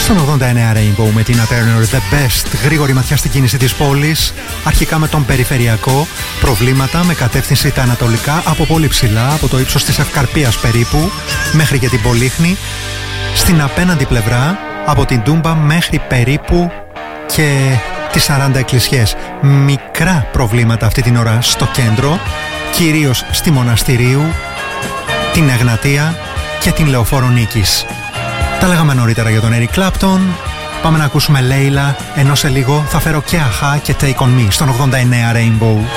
Στον 89 Rainbow με την Turner The Best. Γρήγορη ματιά στην κίνηση της πόλης. Αρχικά με τον περιφερειακό. Προβλήματα με κατεύθυνση τα ανατολικά από πολύ ψηλά, από το ύψος της Ευκαρπίας περίπου, μέχρι και την Πολύχνη. Στην απέναντι πλευρά, από την Τούμπα μέχρι περίπου και τις 40 εκκλησιές. Μικρά προβλήματα αυτή την ώρα στο κέντρο, κυρίως στη Μοναστηρίου, την Εγνατία και την Λεωφόρο Νίκης. Τα λέγαμε νωρίτερα για τον Eric Clapton. Πάμε να ακούσουμε Λέιλα, ενώ σε λίγο θα φέρω και Αχά και Take On Me στον 89 Rainbow.